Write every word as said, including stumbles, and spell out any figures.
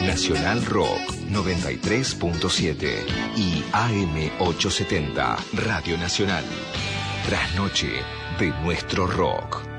Nacional Rock noventa y tres punto siete y A M ochocientos setenta Radio Nacional. Trasnoche de nuestro rock.